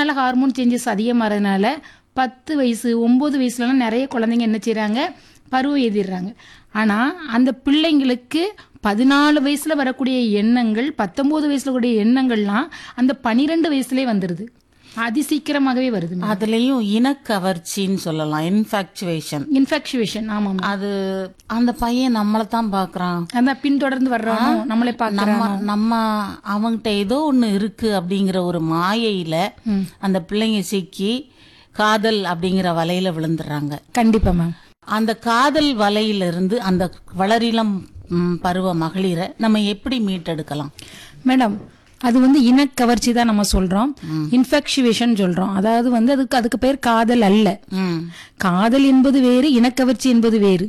அதனால hormone changes அதிகமாகிறதுனால 10 வயசு 9 வயசுலலாம் நிறைய குழந்தைங்க என்ன செய்கிறாங்க, பருவம் எதிர்றாங்க. ஆனால் அந்த பிள்ளைங்களுக்கு 14 வயசுல வரக்கூடிய எண்ணங்கள் 19 வயசுல கூடிய எண்ணங்கள்லாம் அந்த 12 வயசுலேயே வந்துடுது. அதிசீக்கிரமாகவே வருது. அதுலயும் இனக்கவர்ச்சின்னு சொல்லலாம், இன்ஃபேக்சுவேஷன். ஆமாம், அது அந்த பையன் நம்மளை தான் பாக்குறான், அதான் பின்தொடர்ந்து வர்றோம், நம்மளே பார்க்கலாம், நம்ம அவங்கிட்ட ஏதோ ஒண்ணு இருக்கு அப்படிங்கிற ஒரு மாயையில அந்த பிள்ளைங்க சிக்கி காதல் அப்படிங்கிற வலையில விழுந்துடுறாங்க. கண்டிப்பா மேம். அந்த காதல் வலையிலிருந்து அந்த வளரிளம் பருவ மகளிரை நம்ம எப்படி மீட்டெடுக்கலாம் மேடம்? அது வந்து இனக்கவர்ச்சி தான் நம்ம சொல்றோம், இன்ஃபேக்சுவேஷன் சொல்றோம். அதாவது வந்து அதுக்கு பேர் காதல் அல்ல. காதல் என்பது வேறு, இனக்கவர்ச்சி என்பது வேறு.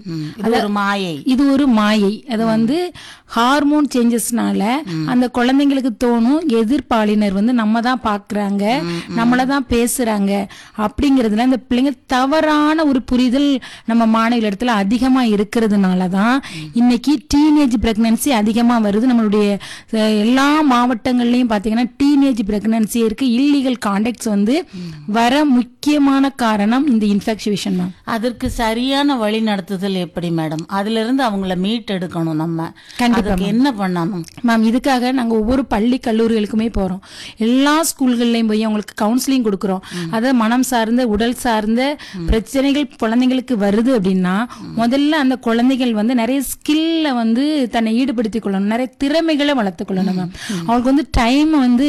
இது ஒரு மாயை. அது வந்து ஹார்மோன் சேஞ்சஸ்னால அந்த குழந்தைங்களுக்கு தோணும் எதிர்பாலினர் வந்து நம்ம தான் பாக்குறாங்க, நம்மள தான் பேசுறாங்க அப்படிங்கறதுல அந்த பிள்ளைங்க தவறான ஒரு புரிதல் நம்ம மாணவிகள் இடத்துல அதிகமா இருக்கிறதுனாலதான் இன்னைக்கு டீனேஜ் பிரெக்னன்சி அதிகமா வருது. நம்மளுடைய எல்லா மாவட்டங்கள்லயும் பாத்தீங்கன்னா டீனேஜ் பிரெக்னன்சி இருக்கு. இல்லீகல் கான்டாக்ட்ஸ் வந்து வர முக்கியமான காரணம் இந்த இன்ஃபெக்ஷன். அதற்கு சரியான வழி நடத்துதல் எப்படி மேடம்? அதுல இருந்து அவங்கள மீட் எடுக்கணும். நம்ம அதுக்கு என்ன பண்ணணும் மேம்? இதுக்காக நாங்க ஒவ்வொரு பள்ளி கல்லூரிகளுக்குமே போறோம். எல்லா ஸ்கூல்கள்லயும் போய் அவங்களுக்கு கவுன்சிலிங் கொடுக்கறோம். அதாவது மனம் சார்ந்த உடல் சார்ந்த பிரச்சனைகள் குழந்தைங்களுக்கு வருது அப்படின்னா முதல்ல அந்த குழந்தைகள் வந்து நிறைய ஸ்கில்ல வந்து தன்னை ஈடுபடுத்திக் கொள்ளணும், நிறைய திறமைகளை வளர்த்துக் கொள்ளணும் மேம். அவங்களுக்கு வந்து டைம் வந்து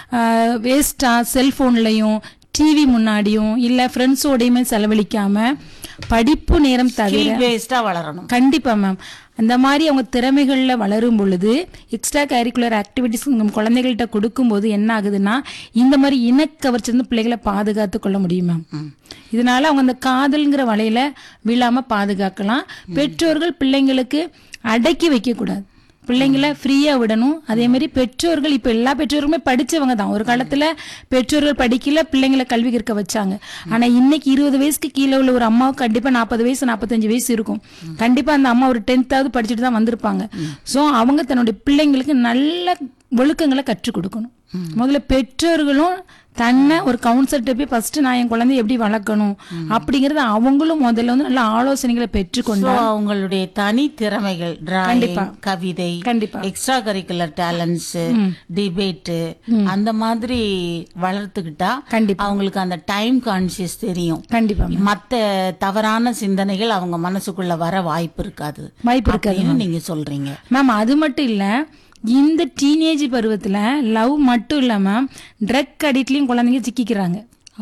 வேஸ்டா செல்போன்லயும் டிவி முன்னாடியும் இல்ல ஃப்ரெண்ட்ஸோடையுமே செலவழிக்காம படிப்பு நேரம் தவிர வளரணும். கண்டிப்பா மேம். அந்த மாதிரி அவங்க திறமைகள்ல வளரும் பொழுது எக்ஸ்ட்ரா கரிக்குலர் ஆக்டிவிட்டிஸ் குழந்தைகள்கிட்ட கொடுக்கும் போது என்ன ஆகுதுன்னா இந்த மாதிரி இனக்கவர்ச்சி பிள்ளைகளை பாதுகாத்து கொள்ள முடியும் மேம். இதனால அவங்க அந்த காதல்ங்கிற வலையில விழாம பாதுகாக்கலாம். பெற்றோர்கள் பிள்ளைங்களுக்கு அடக்கி வைக்க கூடாது, பிள்ளைங்களை ஃப்ரீயா விடணும். அதே மாதிரி பெற்றோர்கள் இப்ப எல்லா பெற்றோருமே படிச்சவங்க தான். ஒரு காலத்துல பெற்றோர்கள் படிக்கல, பிள்ளைங்களை கல்வி கற்க வச்சாங்க. ஆனா இன்னைக்கு 20 வயசுக்கு கீழே உள்ள ஒரு அம்மாவுக்கு கண்டிப்பா 40 வயசு 45 வயசு இருக்கும். கண்டிப்பா அந்த அம்மா ஒரு 10th படிச்சுட்டு தான் வந்திருப்பாங்க. சோ அவங்க தன்னுடைய பிள்ளைங்களுக்கு நல்ல ஒழுக்கங்களை கற்றுக் கொடுக்கணும். முதல்ல பெற்றோர்களும் தன்னை ஒரு கவுன்சிலர்கிட்ட போய் ஃபர்ஸ்ட் நான் என் குழந்தைய எப்படி வளர்க்கணும் அப்படிங்கறது அவங்களும் முதல்ல வந்து நல்ல ஆலோசனைகளை பெற்றுக்கொண்டு அவங்களுடைய தனி திறமைகள், கவிதை, எக்ஸ்ட்ரா கரிக்குலர் டேலண்ட்ஸ், டிபேட் அந்த மாதிரி வளர்த்துக்கிட்டா அவங்களுக்கு அந்த டைம் கான்சியஸ் தெரியும். கண்டிப்பா மத்த தவறான சிந்தனைகள் அவங்க மனசுக்குள்ள வர வாய்ப்பு இருக்காது நீங்க சொல்றீங்க மேம். அது மட்டும் இல்ல, இந்த டீனேஜ் பருவத்துல லவ் மட்டும் இல்லாம ட்ரக் அடிக்ட்லயும் குழந்தைங்க சிக்கிக்கிறாங்க.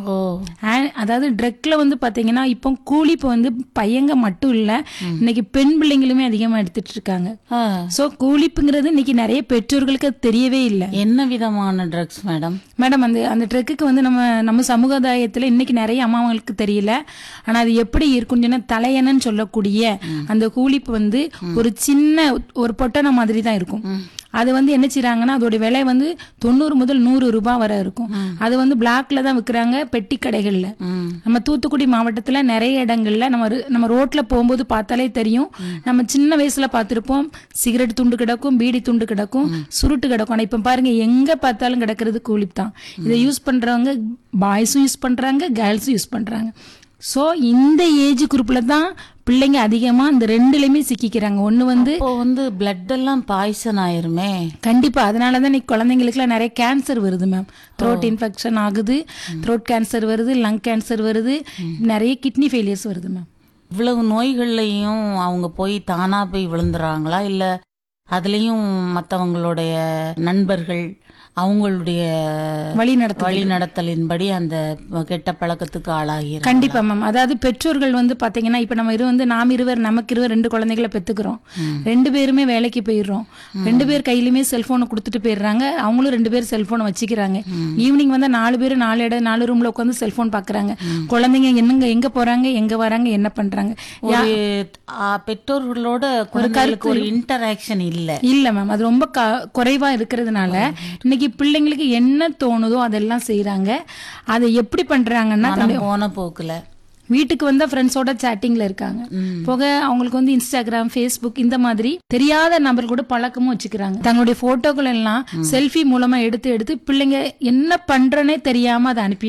அதாவது ட்ரக்ல வந்து பாத்தீங்கன்னா இப்போ கூலிப்பு வந்து பையங்க மட்டும் இல்ல, இன்னைக்கு பெண் பிள்ளைங்களுமே அதிகமா எடுத்துட்டு இருக்காங்க. சோ கூலிப்புங்கிறது இன்னைக்கு நிறைய பெற்றோர்களுக்கு தெரியவே இல்லை. என்ன விதமான ட்ரக்ஸ் மேடம்? மேடம் அந்த ட்ரக்குக்கு வந்து நம்ம சமுதாயத்துல இன்னைக்கு நிறைய அம்மாவங்களுக்கு தெரியல. ஆனா அது எப்படி இருக்குன்னு சொன்னா தலையணன்னு சொல்லக்கூடிய அந்த கூலிப்பு வந்து ஒரு சின்ன ஒரு பொட்டனை மாதிரி தான் இருக்கும். அது வந்து என்ன செய்யறாங்கன்னா அதோட விலை வந்து 90 முதல் 100 ரூபாய் வரை இருக்கும். அது வந்து பிளாக்ல தான் விற்கிறாங்க பெட்டி கடைகள்ல. நம்ம தூத்துக்குடி மாவட்டத்துல நிறைய இடங்கள்ல நம்ம ரோட்ல போகும்போது பார்த்தாலே தெரியும். நம்ம சின்ன வயசுல பார்த்திருப்போம், சிகரெட் துண்டு கிடக்கும், பீடி துண்டு கிடக்கும், சுருட்டு கிடக்கும். ஆனா இப்ப பாருங்க எங்க பார்த்தாலும் கிடக்கிறது கூலிப் தான். இதை யூஸ் பண்றவங்க பாய்ஸும் யூஸ் பண்றாங்க, கேர்ள்ஸும் யூஸ் பண்றாங்க. சோ இந்த ஏஜ் குரூப்ல தான் பிள்ளைங்க அதிகமா இந்த ரெண்டுலயுமே சிக்கிக்கிறாங்க. ஒண்ணு வந்து பிளட் எல்லாம் பாய்சன் ஆயிருமே. கண்டிப்பா. அதனாலதான் இன்னைக்கு குழந்தைங்களுக்கு எல்லாம் நிறைய கேன்சர் வருது மேம். த்ரோட் இன்ஃபெக்ஷன் ஆகுது, த்ரோட் கேன்சர் வருது, லங் கேன்சர் வருது, நிறைய கிட்னி ஃபெயிலியர்ஸ் வருது மேம். இவ்வளவு நோய்கள்லையும் அவங்க போய் தானா போய் விழுந்துறாங்களா, இல்ல அதுலயும் மற்றவங்களுடைய நண்பர்கள் அவங்களுடைய வழிநடத்தலின்படி அந்த கெட்ட பழக்கத்துக்கு ஆளாகி? கண்டிப்பா மேம். அதாவது பெற்றோர்கள் வந்து பாத்தீங்கன்னா இப்ப நம்ம நமக்கு இருவர் 2 குழந்தைகளை பெத்துக்கிறோம். 2 பேருமே வேலைக்கு போயிடுறோம். 2 பேர் கையிலுமே செல்போனை கொடுத்துட்டு போயிடுறாங்க. அவங்களும் 2 பேர் செல்போனை வச்சுக்கிறாங்க. ஈவினிங் வந்து 4 பேர் 4 ரூம்ல உட்காந்து செல்போன் பாக்குறாங்க. குழந்தைங்க எங்க போறாங்க, எங்க வராங்க, என்ன பண்றாங்க? பெற்றோர்களோட ஒரு இன்டராக்ஷன் இல்ல மேம். அது ரொம்ப குறைவா இருக்கிறதுனால இன்னைக்கு பிள்ளைங்களுக்கு என்ன தோணுதோ அதெல்லாம் செய்யறாங்க. அதை எப்படி பண்றாங்கன்னா போன போக்குல வீட்டுக்கு வந்தா ஃப்ரெண்ட்ஸோட சேட்டிங்ல இருக்காங்க. போக அவங்களுக்கு வந்து இன்ஸ்டாகிராம், ஃபேஸ்புக் இந்த மாதிரி தெரியாத நபர் கூட பழக்கமும் வச்சுக்கிறாங்க. தங்களுடைய போட்டோக்கள் எல்லாம் செல்ஃபி மூலமா எடுத்து பிள்ளைங்க என்ன பண்றனே தெரியாம அதை அனுப்பி